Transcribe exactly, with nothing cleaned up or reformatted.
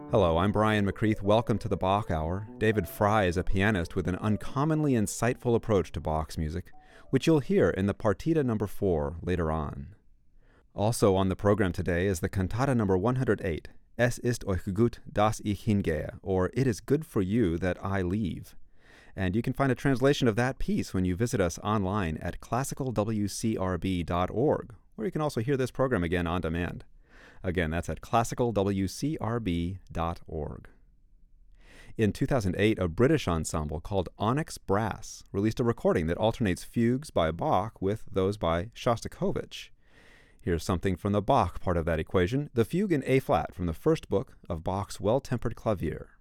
Hello, I'm Brian McCreath. Welcome to the Bach Hour. David Fry is a pianist with an uncommonly insightful approach to Bach's music, which you'll hear in the Partita number four later on. Also on the program today is the Cantata number one hundred eight, Es ist euch gut, dass ich hingehe, or It is good for you that I leave. And you can find a translation of that piece when you visit us online at classical w c r b dot org, where you can also hear this program again on demand. Again, that's at classical w c r b dot org. In two thousand eight, a British ensemble called Onyx Brass released a recording that alternates fugues by Bach with those by Shostakovich. Here's something from the Bach part of that equation, the fugue in A-flat from the first book of Bach's Well-Tempered Clavier.